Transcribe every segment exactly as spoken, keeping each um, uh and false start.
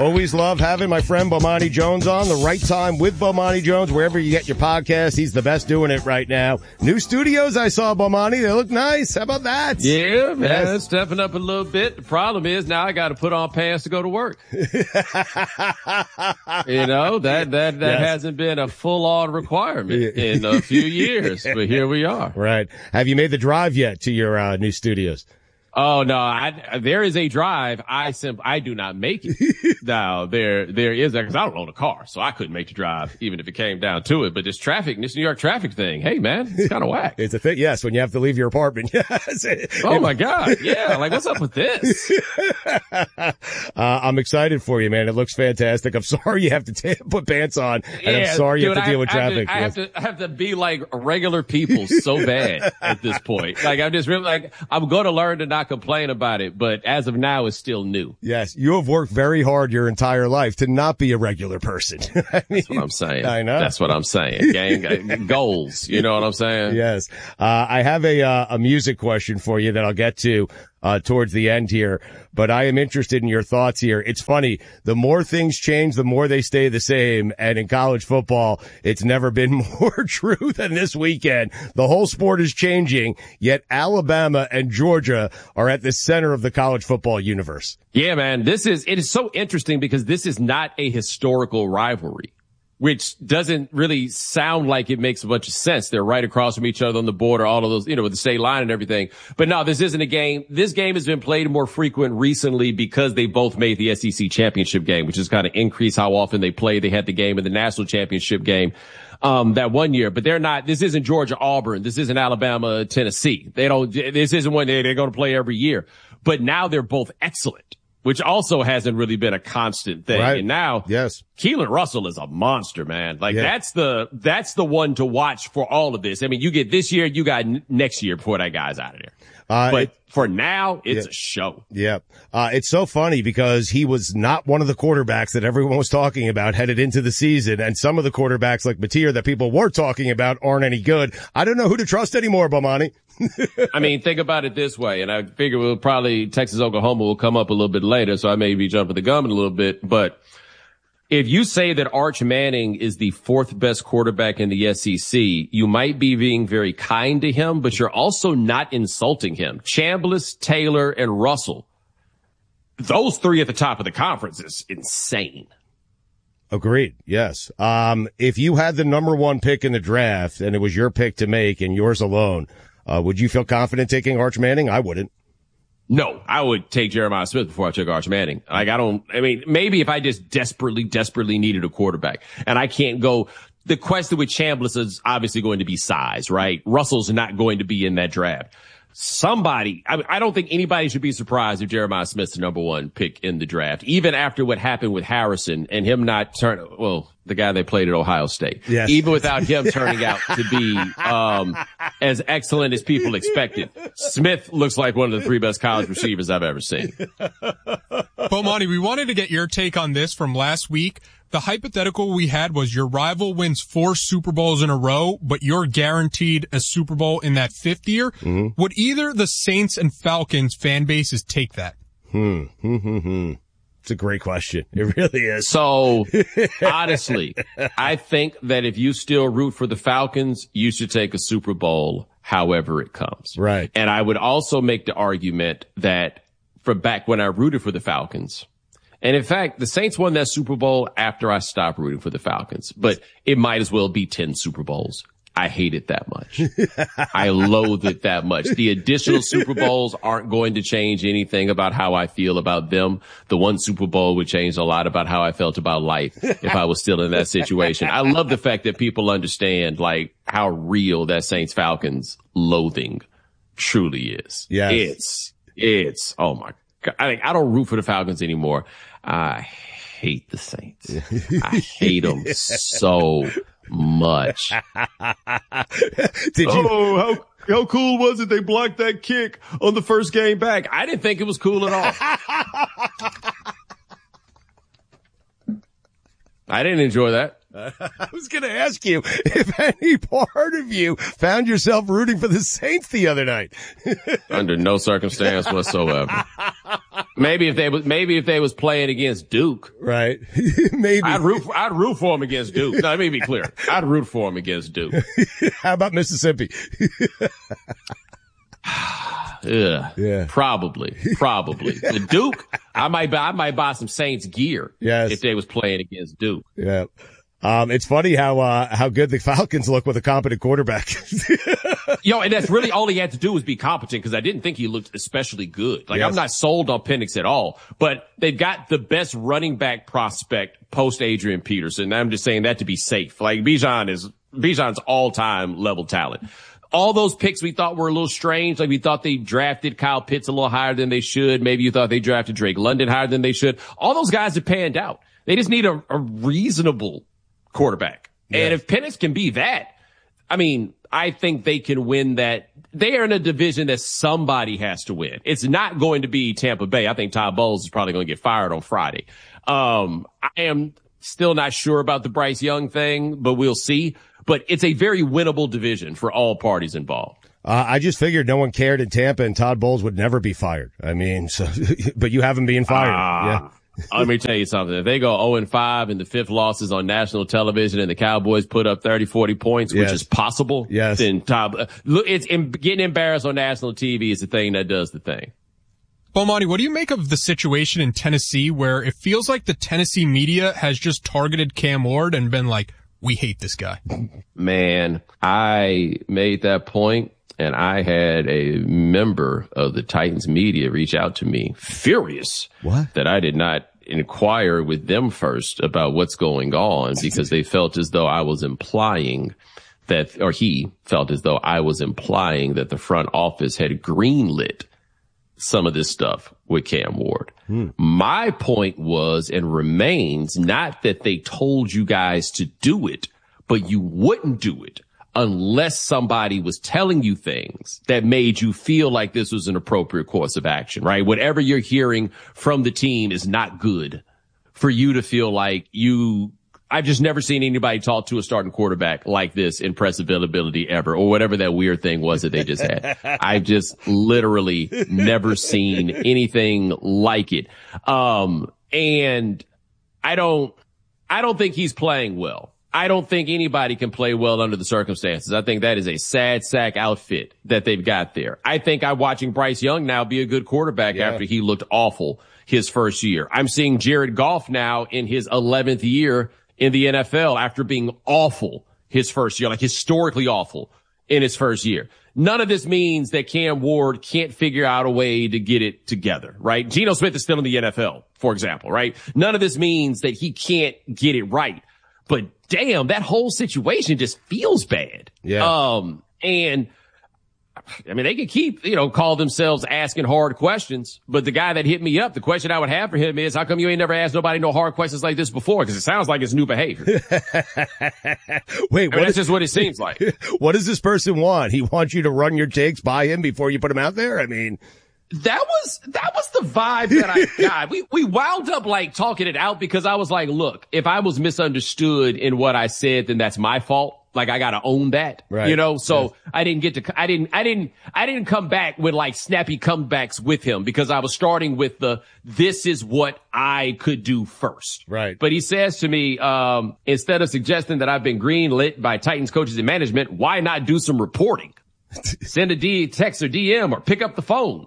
Always love having my friend Bomani Jones on. The Right Time with Bomani Jones, wherever you get your podcast. He's the best doing it right now. New studios I saw, Bomani. They look nice. How about that? Yeah, man. Yes. Stepping up a little bit. The problem is now I got to put on pants to go to work. you know, that, that, that yes. hasn't been a full-on requirement in a few years, but here we are. Right. Have you made the drive yet to your uh, new studios? Oh no, I, there is a drive. I sim, I do not make it. Now there, there is that because I don't own a car, so I couldn't make the drive even if it came down to it. But this traffic, this New York traffic thing, hey man, it's kind of whack. It's a thing. Yes. When you have to leave your apartment. Yes. Oh my God. Yeah. Like what's up with this? uh, I'm excited for you, man. It looks fantastic. I'm sorry you have to t- put pants on and yeah, I'm sorry you dude, have to deal I, with I have traffic. To, I yes. have to, I have to be like regular people so bad at this point. Like I'm just really like, I'm going to learn to not complain about it, but as of now, it's still new. Yes, you have worked very hard your entire life to not be a regular person. I mean, That's what I'm saying. I know. That's what I'm saying. Gang goals. You know what I'm saying? Yes. Uh, I have a uh, a music question for you that I'll get to uh towards the end here, but I am interested in your thoughts here. It's funny. The more things change, the more they stay the same. And in college football, it's never been more true than this weekend. The whole sport is changing, yet Alabama and Georgia are at the center of the college football universe. Yeah, man. This is, it is so interesting because this is not a historical rivalry, which doesn't really sound like it makes a bunch of sense. They're right across from each other on the border, all of those, you know, with the state line and everything. But no, this isn't a game. This game has been played more frequent recently because they both made the S E C championship game, which has kind of increased how often they play. They had the game in the national championship game, um, that one year, but they're not, this isn't Georgia Auburn. This isn't Alabama Tennessee. They don't, this isn't one they, they're going to play every year, but now they're both excellent, which also hasn't really been a constant thing. Right. And now, yes, Keelan Russell is a monster, man. Like yeah. that's the, that's the one to watch for all of this. I mean, you get this year, you got n- next year before that guy's out of there. Uh, but it, for now, it's yeah. a show. Yeah. Uh, it's so funny because he was not one of the quarterbacks that everyone was talking about headed into the season. And some of the quarterbacks like Mateer that people were talking about aren't any good. I don't know who to trust anymore, Bomani. I mean, think about it this way, and I figure we'll probably Texas, Oklahoma will come up a little bit later, so I may be jumping the gun a little bit. But if you say that Arch Manning is the fourth best quarterback in the S E C, you might be being very kind to him, but you're also not insulting him. Chambliss, Taylor, and Russell, those three at the top of the conference is insane. Agreed. Yes. Um, if you had the number one pick in the draft and it was your pick to make and yours alone, uh, would you feel confident taking Arch Manning? I wouldn't. No, I would take Jeremiah Smith before I took Arch Manning. Like, I don't, I mean, maybe if I just desperately, desperately needed a quarterback and I can't go, the question with Chambliss is obviously going to be size, right? Russell's not going to be in that draft. Somebody, I, I don't think anybody should be surprised if Jeremiah Smith's the number one pick in the draft, even after what happened with Harrison and him not turn, well, the guy they played at Ohio State. Yes. Even without him turning out to be, um, as excellent as people expected. Smith looks like one of the three best college receivers I've ever seen. Bomani, we wanted to get your take on this from last week. The hypothetical we had was your rival wins four Super Bowls in a row, but you're guaranteed a Super Bowl in that fifth year. Mm-hmm. Would either the Saints and Falcons fan bases take that? Hmm. Hmm. Hmm. Hmm. It's a great question. It really is. So, honestly, I think that if you still root for the Falcons, you should take a Super Bowl however it comes. Right. And I would also make the argument that from back when I rooted for the Falcons, and in fact, the Saints won that Super Bowl after I stopped rooting for the Falcons, but it might as well be ten Super Bowls. I hate it that much. I loathe it that much. The additional Super Bowls aren't going to change anything about how I feel about them. The one Super Bowl would change a lot about how I felt about life if I was still in that situation. I love the fact that people understand like how real that Saints Falcons loathing truly is. Yes. It's, it's, oh my God. I mean, I don't root for the Falcons anymore. I hate the Saints. I hate them so much. Did you? Oh, how how cool was it? They blocked that kick on the first game back. I didn't think it was cool at all. I didn't enjoy that. I was going to ask you if any part of you found yourself rooting for the Saints the other night. Under no circumstance whatsoever. Maybe if they was, maybe if they was playing against Duke. Right. Maybe. I'd root, for, I'd root for them against Duke. No, let me be clear. I'd root for them against Duke. How about Mississippi? Yeah, yeah, probably, probably. The Duke, I might buy, I might buy some Saints gear. Yes. If they was playing against Duke. Yeah. Um, it's funny how, uh, how good the Falcons look with a competent quarterback. Yo, and that's really all he had to do was be competent, because I didn't think he looked especially good. Like, yes. I'm not sold on Penix at all, but they've got the best running back prospect post Adrian Peterson. I'm just saying that to be safe. Like, Bijan is, Bijan's all-time level talent. All those picks we thought were a little strange. Like, we thought they drafted Kyle Pitts a little higher than they should. Maybe you thought they drafted Drake London higher than they should. All those guys have panned out. They just need a, a reasonable quarterback. Yeah. And if Penix can be that, I mean, I think they can win that. They are in a division that somebody has to win. It's not going to be Tampa Bay. I think Todd Bowles is probably going to get fired on Friday. Um, I am still not sure about the Bryce Young thing, but we'll see. But it's a very winnable division for all parties involved. Uh, I just figured no one cared in Tampa and Todd Bowles would never be fired. I mean, so, but you have him being fired. Uh, yeah. Let me tell you something. If they go oh and five and the fifth loss is on national television and the Cowboys put up thirty, forty points, yes. which is possible, yes. then Todd, look, it's in, getting embarrassed on national T V is the thing that does the thing. Bomani, what do you make of the situation in Tennessee where it feels like the Tennessee media has just targeted Cam Ward and been like, we hate this guy? Man, I made that point, and I had a member of the Titans media reach out to me, furious what? that I did not inquire with them first about what's going on, because they felt as though I was implying that, or he felt as though I was implying that the front office had greenlit some of this stuff with Cam Ward. Hmm. My point was and remains not that they told you guys to do it, but you wouldn't do it unless somebody was telling you things that made you feel like this was an appropriate course of action, right? Whatever you're hearing from the team is not good for you to feel like you, I've just never seen anybody talk to a starting quarterback like this in press availability ever, or whatever that weird thing was that they just had. I've just literally never seen anything like it. Um, and I don't, I don't think he's playing well. I don't think anybody can play well under the circumstances. I think that is a sad sack outfit that they've got there. I think I'm watching Bryce Young now be a good quarterback yeah. after he looked awful his first year. I'm seeing Jared Goff now in his eleventh year in the N F L after being awful his first year, like historically awful in his first year. None of this means that Cam Ward can't figure out a way to get it together, right? Geno Smith is still in the N F L, for example, right? None of this means that he can't get it right. But damn, that whole situation just feels bad. Yeah. Um, and I mean, they could keep, you know, call themselves asking hard questions, but the guy that hit me up, the question I would have for him is, how come you ain't never asked nobody no hard questions like this before? Because it sounds like it's new behavior. Wait, I what mean, that's is, just what it seems like. What does this person want? He wants you to run your takes by him before you put him out there? I mean, that was, that was the vibe that I got. We, we wound up like talking it out because I was like, look, if I was misunderstood in what I said, then that's my fault. Like, I gotta own that, right. you know, so yes. I didn't get to, I didn't, I didn't, I didn't come back with like snappy comebacks with him because I was starting with the, this is what I could do first. Right. But he says to me, um, instead of suggesting that I've been greenlit by Titans coaches and management, why not do some reporting? Send a D, text or D M or pick up the phone.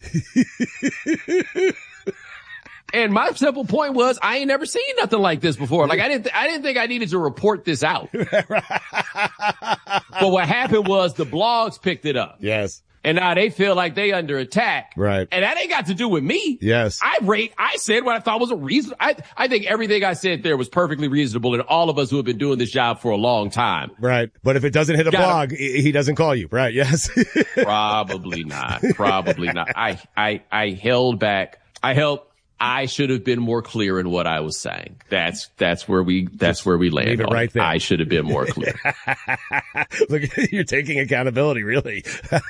And my simple point was, I ain't never seen nothing like this before. Like, I didn't, th- I didn't think I needed to report this out. But what happened was the blogs picked it up. Yes. And now they feel like they under attack. Right. And that ain't got to do with me. Yes. I rate, I said what I thought was a reason. I, I think everything I said there was perfectly reasonable, and all of us who have been doing this job for a long time. Right. But if it doesn't hit a Gotta, blog, he doesn't call you. Right. Yes. Probably not. Probably not. I, I, I held back. I held, I should have been more clear in what I was saying. That's, that's where we, that's Just where we land. leave it on right there. I should have been more clear. Look, you're taking accountability, really.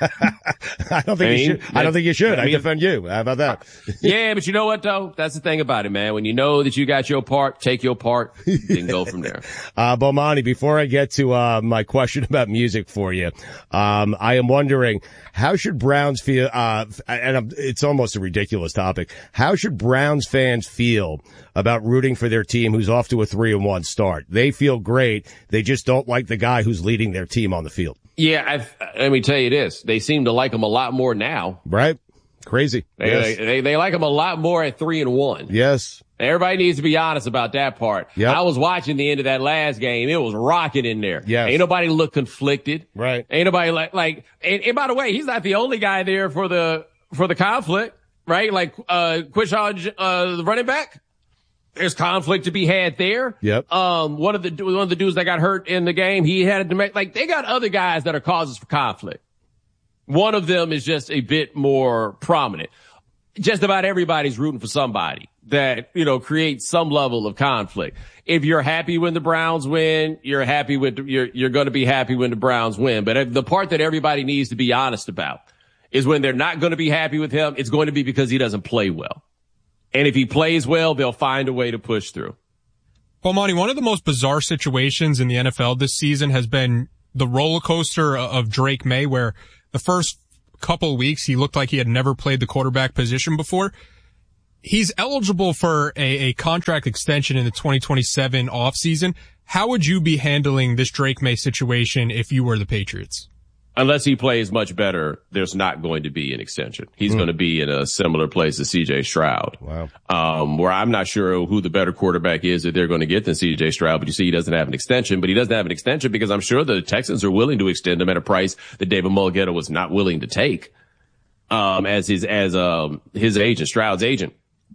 I don't think I mean, you should. I don't think you should. I I, mean, defend you. How about that? Yeah, but you know what though? That's the thing about it, man. When you know that you got your part, take your part, then go from there. Uh, Bomani, before I get to, uh, my question about music for you, um, I am wondering, how should Browns feel, uh, and I'm, it's almost a ridiculous topic. How should Browns fans feel about rooting for their team who's off to a three and one start? They feel great. They just don't like the guy who's leading their team on the field. Yeah, I've, let me tell you this. They seem to like him a lot more now. Right? Crazy. They, Yes. they, they, they like him a lot more at three and one. Yes. Everybody needs to be honest about that part. Yep. I was watching the end of that last game. It was rocking in there. Yes. Ain't nobody look conflicted. Right. Ain't nobody like, like, and, and by the way, he's not the only guy there for the, for the conflict, right? Like, uh, Quishon, uh, the running back. There's conflict to be had there. Yep. Um, one of the, one of the dudes that got hurt in the game, he had to make, like, they got other guys that are causes for conflict. One of them is just a bit more prominent. Just about everybody's rooting for somebody that, you know, creates some level of conflict. If you're happy when the Browns win, you're happy with, the, you're, you're going to be happy when the Browns win. But the part that everybody needs to be honest about is when they're not going to be happy with him, it's going to be because he doesn't play well. And if he plays well, they'll find a way to push through. Bomani, one of the most bizarre situations in the N F L this season has been the roller coaster of Drake May, where the first couple of weeks he looked like he had never played the quarterback position before. He's eligible for a, a contract extension in the twenty twenty-seven offseason. How would you be handling this Drake May situation if you were the Patriots? Unless he plays much better, there's not going to be an extension. He's mm. going to be in a similar place as C J Stroud. Wow. Um, where I'm not sure who the better quarterback is that they're going to get than C J Stroud, but you see he doesn't have an extension, but he doesn't have an extension because I'm sure the Texans are willing to extend him at a price that David Mulgeta was not willing to take, um, as his, as, um, his agent, Stroud's agent.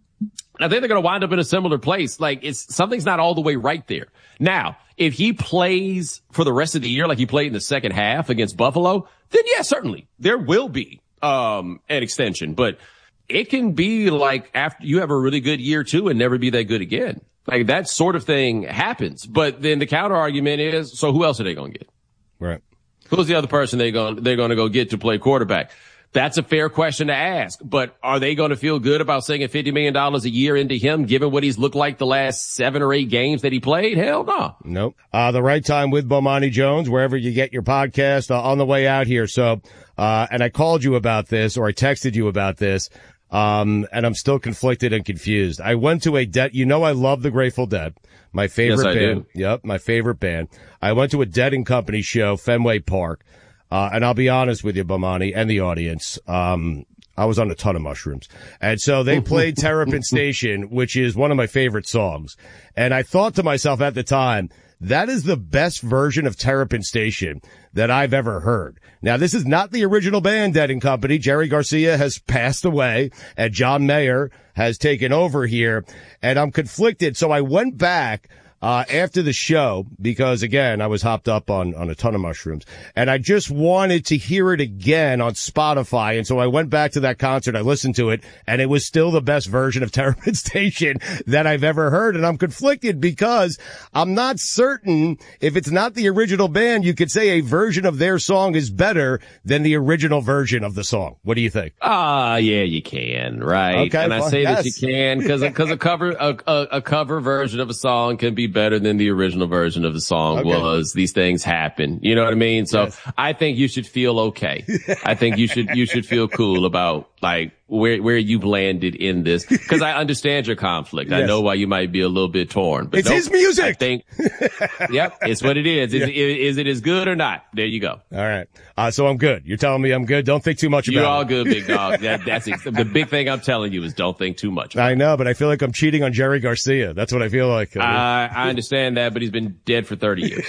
I think they're going to wind up in a similar place. Like it's, something's not all the way right there. Now, if he plays for the rest of the year like he played in the second half against Buffalo, then yeah, certainly there will be, um, an extension, but it can be like after you have a really good year too and never be that good again. Like that sort of thing happens. But then the counter argument is, so who else are they going to get? Right. Who's the other person they're going, they're going to go get to play quarterback? That's a fair question to ask, but are they going to feel good about sinking fifty million dollars a year into him, given what he's looked like the last seven or eight games that he played? Hell no. Nope. Uh, the right time with Bomani Jones, wherever you get your podcast, uh, on the way out here. So, uh, and I called you about this, or I texted you about this, um, and I'm still conflicted and confused. I went to a Dead, you know I love the Grateful Dead. My favorite yes, I band. do. Yep, my favorite band. I went to a Dead and Company show, Fenway Park. Uh, and I'll be honest with you, Bomani, and the audience. Um, I was on a ton of mushrooms. And so they played Terrapin Station, which is one of my favorite songs. And I thought to myself at the time, that is the best version of Terrapin Station that I've ever heard. Now, this is not the original band, Dead and Company. Jerry Garcia has passed away and John Mayer has taken over here. And I'm conflicted. So I went back Uh, after the show, because again, I was hopped up on, on a ton of mushrooms and I just wanted to hear it again on Spotify. And so I went back to that concert. I listened to it and it was still the best version of Terrapin Station that I've ever heard. And I'm conflicted because I'm not certain if it's not the original band, you could say a version of their song is better than the original version of the song. What do you think? Ah, uh, yeah, you can, right? Okay, and well, I say yes. that you can because because a cover a, a, a cover version of a song can be better than the original version of the song okay. was. These things happen. You know what I mean? So yes. I think you should feel okay. I think you should, you should feel cool about like where, where you've landed in this. Cause I understand your conflict. Yes. I know why you might be a little bit torn, but it's nope, his music. I think, yep, it's what it is. Is, yeah. is, is it as good or not? There you go. All right. Uh, so I'm good. You're telling me I'm good. Don't think too much about it. You're all good, big dog. That, that's ex- the big thing I'm telling you is don't think too much about I know, but I feel like I'm cheating on Jerry Garcia. That's what I feel like. Uh, I understand that, but he's been dead for thirty years.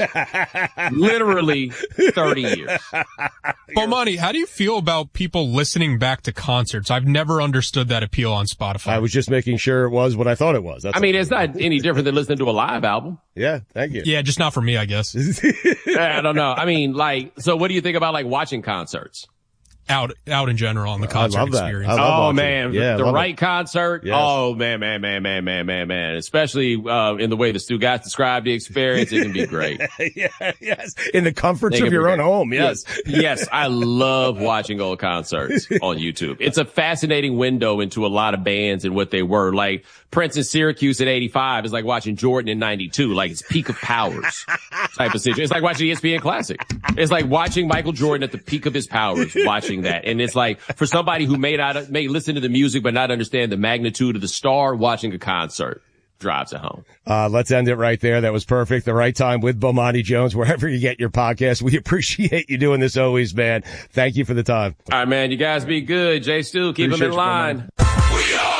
Literally thirty years. Bomani, how do you feel about people listening back to concerts? I've never understood that appeal on Spotify. I was just making sure it was what I thought it was. That's I mean, it's not any different than listening to a live album. Yeah, thank you. Yeah, just not for me, I guess. I don't know. I mean, like, so what do you think about like watching concerts? out out in general on the concert I love that. experience. I love oh watching. man, yeah, the, the right it. concert. Yes. Oh man, man, man, man, man, man, man. Especially uh in the way the Stu guys described the experience, it can be great. yeah, yes, in the comforts It of can your be own great. home. Yes. yes, yes. I love watching old concerts on YouTube. It's a fascinating window into a lot of bands and what they were. Like Prince in Syracuse at eighty-five is like watching Jordan in ninety-two. Like it's peak of powers type of situation. It's like watching E S P N Classic. It's like watching Michael Jordan at the peak of his powers, watching that. And it's like for somebody who may not, may listen to the music but not understand the magnitude of the star, watching a concert drives it home. Uh, let's end it right there. That was perfect. The right time with Bomani Jones, wherever you get your podcast. We appreciate you doing this always, man. Thank you for the time. All right, man. You guys be good. Jay Stu, keep Appreciate them in you, line. We are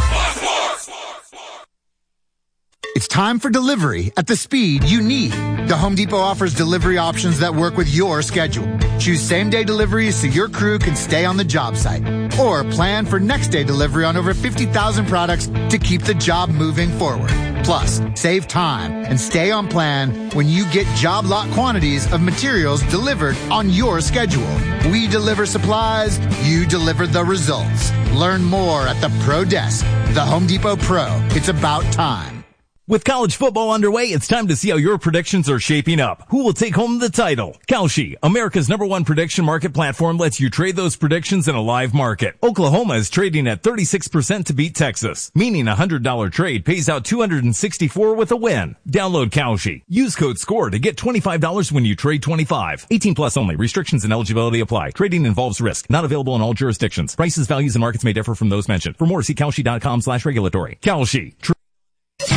It's time for delivery at the speed you need. The Home Depot offers delivery options that work with your schedule. Choose same-day deliveries so your crew can stay on the job site. Or plan for next-day delivery on over fifty thousand products to keep the job moving forward. Plus, save time and stay on plan when you get job lot quantities of materials delivered on your schedule. We deliver supplies, you deliver the results. Learn more at the Pro Desk. The Home Depot Pro. It's about time. With college football underway, it's time to see how your predictions are shaping up. Who will take home the title? Kalshi, America's number one prediction market platform, lets you trade those predictions in a live market. Oklahoma is trading at thirty-six percent to beat Texas, meaning a one hundred dollars trade pays out two hundred sixty-four with a win. Download Kalshi. Use code SCORE to get twenty-five dollars when you trade twenty-five. eighteen plus only. Restrictions and eligibility apply. Trading involves risk. Not available in all jurisdictions. Prices, values, and markets may differ from those mentioned. For more, see Kalshi dot com slash regulatory. Kalshi. Tr-